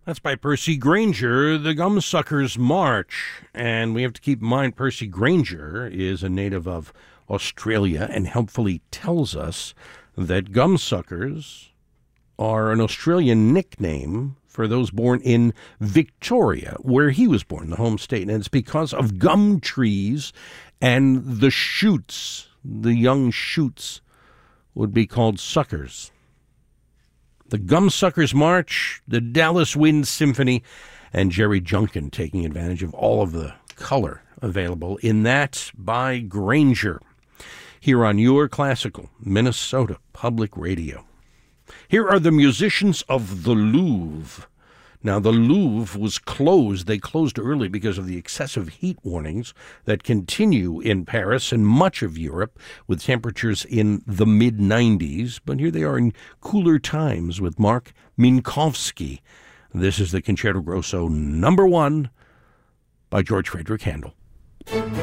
That's by Percy Grainger, The Gumsuckers March. And we have to keep in mind Percy Grainger is a native of Australia and helpfully tells us that gumsuckers are an Australian nickname for those born in Victoria, where he was born, the home state. And it's because of gum trees and the shoots, the young shoots would be called suckers. The Gumsuckers March, the Dallas Wind Symphony, and Jerry Junkin taking advantage of all of the color available in that by Grainger, here on your classical Minnesota Public Radio. Here are the musicians of the Louvre. Now, the Louvre was closed. They closed early because of the excessive heat warnings that continue in Paris and much of Europe with temperatures in the mid-90s. But here they are in cooler times with Mark Minkowski. This is the Concerto Grosso No. 1 by George Frederick Handel.